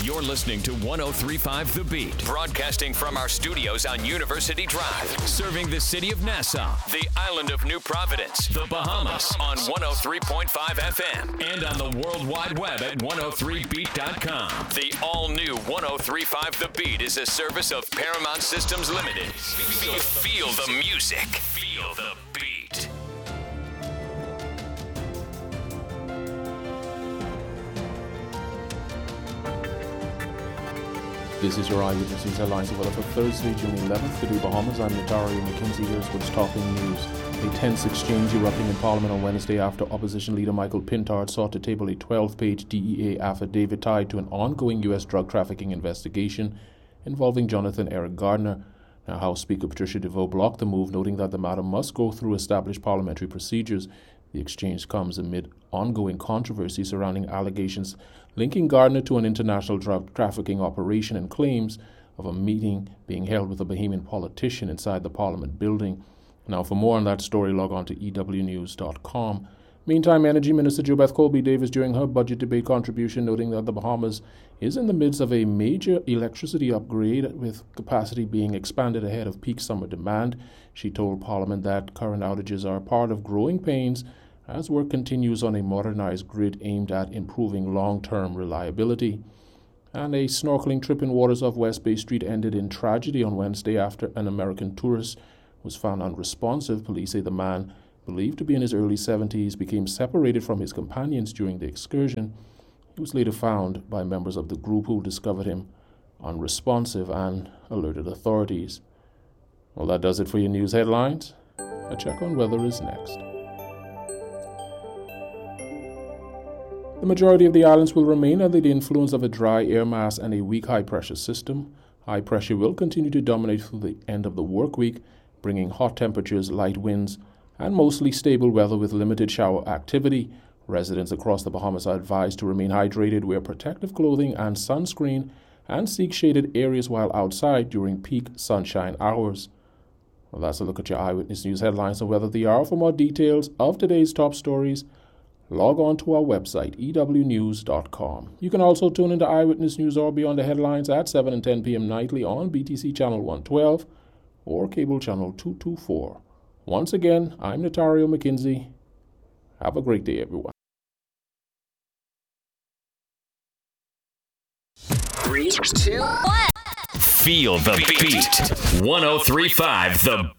You're listening to 103.5 The Beat, broadcasting from our studios on University Drive, serving the city of Nassau, the island of New Providence, the Bahamas on 103.5 FM, and on the World Wide Web at 103beat.com. The all-new 103.5 The Beat is a service of Paramount Systems Limited. Feel the music. Feel the beat. This is your Eyewitness News headlines for Thursday, June 11th. Today, Bahamas. I'm Natario McKenzie. Here's what's topping news. A tense exchange erupting in Parliament on Wednesday after opposition leader Michael Pintard sought to table a 12-page DEA affidavit tied to an ongoing U.S. drug trafficking investigation involving Jonathan Eric Gardner. Now, House Speaker Patricia DeVoe blocked the move, noting that the matter must go through established parliamentary procedures. The exchange comes amid ongoing controversy surrounding allegations linking Gardner to an international drug trafficking operation and claims of a meeting being held with a Bahamian politician inside the Parliament building. Now, for more on that story, log on to ewnews.com. Meantime, Energy Minister JoBeth Colby-Davis during her budget debate contribution noting that the Bahamas is in the midst of a major electricity upgrade with capacity being expanded ahead of peak summer demand. She told Parliament that current outages are part of growing pains as work continues on a modernized grid aimed at improving long-term reliability. And a snorkeling trip in waters off West Bay Street ended in tragedy on Wednesday after an American tourist was found unresponsive. Police say the man, believed to be in his early 70s, became separated from his companions during the excursion. He was later found by members of the group who discovered him unresponsive and alerted authorities. Well, that does it for your news headlines. A check on weather is next. The majority of the islands will remain under the influence of a dry air mass and a weak high-pressure system. High pressure will continue to dominate through the end of the work week, bringing hot temperatures, light winds, and mostly stable weather with limited shower activity. Residents across the Bahamas are advised to remain hydrated, wear protective clothing and sunscreen, and seek shaded areas while outside during peak sunshine hours. Well, that's a look at your Eyewitness News headlines and weather the hour. For more details of today's top stories, log on to our website, ewnews.com. You can also tune into Eyewitness News or Beyond the Headlines at 7 and 10 p.m. nightly on BTC Channel 112 or Cable Channel 224. Once again, I'm Natario McKenzie. Have a great day, everyone. 3, 2, 1. Feel the beat. 103.5 The